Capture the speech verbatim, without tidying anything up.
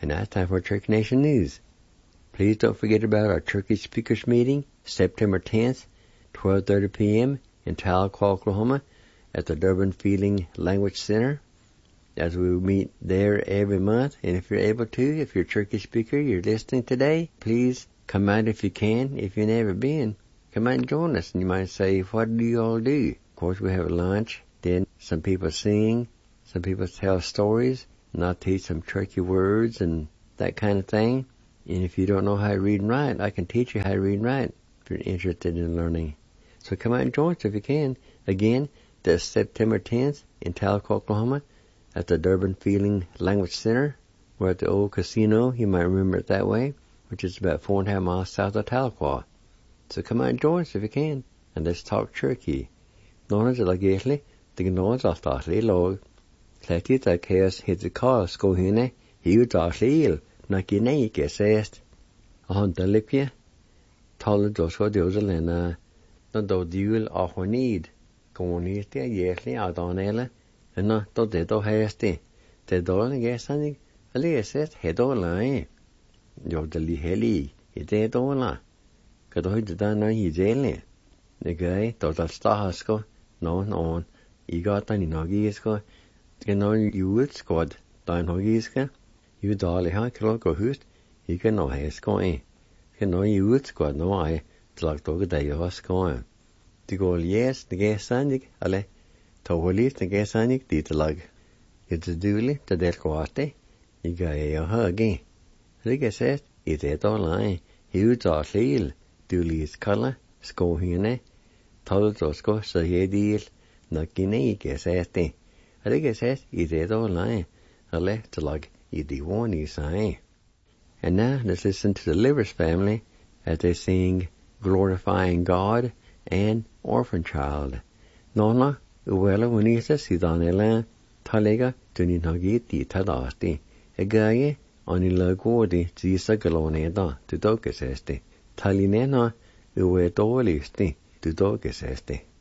And now it's time for Turkey Nation News. Please don't forget about our Turkey Speakers Meeting, September tenth, twelve thirty p.m. in Tahlequah, Oklahoma, at the Durbin Feeling Language Center, as we meet there every month. And if you're able to, if you're a Turkey speaker, you're listening today, please come out if you can. If you've never been, come out and join us. And you might say, what do you all do? Of course, we have lunch. Then some people sing, some people tell stories, and I'll teach some Turkey words and that kind of thing. And if you don't know how to read and write, I can teach you how to read and write if you're interested in learning. So come out and join us if you can. Again, that's September tenth in Tahlequah, Oklahoma, at the Durbin Feeling Language Center. We're at the old casino, you might remember it that way, which is about four and a half miles south of Tahlequah. So come out and join us if you can, and let's talk Turkey. Nåna til at gæsle, det kan nås af statlige lov. Klættigt at kæres hedder kål skohene, hivet af slæl, når gine ikke er sæst. Og han der lykke, taler du så det også længe, når du dyvel af hånid, gående det er gæsle af danele, og når du det du hæste, det dårlige gæsten ikke, og det er sæst hedårlige. Jo, det lige heldig, i det dårlige. Kan du højde der når i dele? Det gør jeg, du der stahasko, nå, nå, I got den i nogisko, det når julet skod, der nogiska, ju dårlig har klok og hust, I kan nå hæsko i. Det når julet skod, nå ej, slag du der jo hæsko. Det går læs, det gør sandig, eller tog lige, det gør sandig, det lag. Det er dyvelig, det er kvartet, I gør jeg jo høge. Det kan sæt, I det dårlig, hiv dårlig, dyvlig skalle, skohene, taler så jeg del, når gine ikke sæt det. Og det kan sæt, I det dårlig, eller til lag, I det one I say. And now let's listen to the Livers family as they sing Glorifying God and Orphan Child. Nona, uwela winisa sidanela, talega tuninagi di tadasti. Egaye, oni lagodi zisa galoneda, to dokesesti. Talinena, uwe dolisti, to dokesesti.